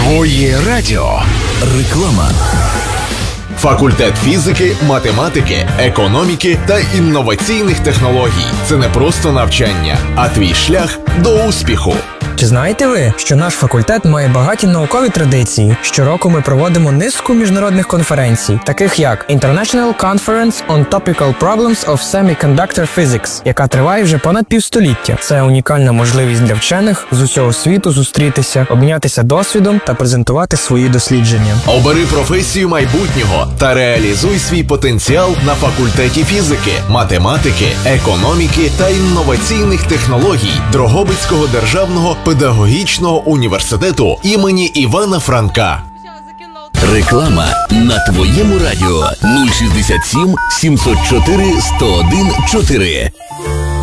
Твоє радіо. Реклама. Факультет фізики, математики, економіки та інноваційних технологій – це не просто навчання, а твій шлях до успіху. Чи знаєте ви, що наш факультет має багаті наукові традиції? Щороку ми проводимо низку міжнародних конференцій, таких як International Conference on Topical Problems of Semiconductor Physics, яка триває вже понад півстоліття. Це унікальна можливість для вчених з усього світу зустрітися, обмінятися досвідом та презентувати свої дослідження. Обери професію майбутнього та реалізуй свій потенціал на факультеті фізики, математики, економіки та інноваційних технологій Дрогобицького державного педагогічного університету імені Івана Франка. Реклама на твоєму радіо 067 704 101 4.